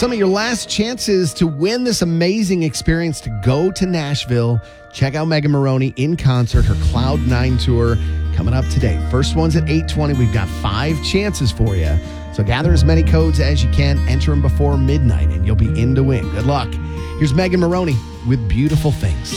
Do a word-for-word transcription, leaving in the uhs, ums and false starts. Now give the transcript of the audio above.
some of your last chances to win this amazing experience to go to Nashville. Check out Megan Moroney in concert, her Cloud Nine tour coming up today. First one's at eight twenty. We've got five chances for you. So gather as many codes as you can. Enter them before midnight, and you'll be in to win. Good luck. Here's Megan Moroney with Beautiful Things.